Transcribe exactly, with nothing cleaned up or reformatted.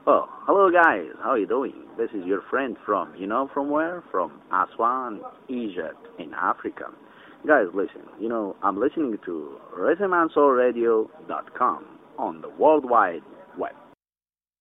Oh, hello guys, how are you doing? This is your friend from, you know from where? From Aswan, Egypt, in Africa. Guys, listen, you know, I'm listening to resonance radio dot com on the World Wide Web.